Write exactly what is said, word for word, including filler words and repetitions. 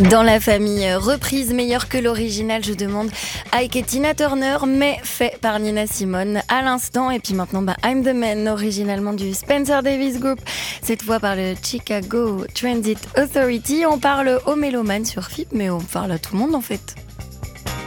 Dans la famille reprise meilleure que l'original, je demande Ike et Tina Turner, mais fait par Nina Simone à l'instant. Et puis maintenant, bah, I'm the Man, originalement du Spencer Davis Group, cette fois par le Chicago Transit Authority. On parle aux mélomanes sur F I P, mais on parle à tout le monde en fait.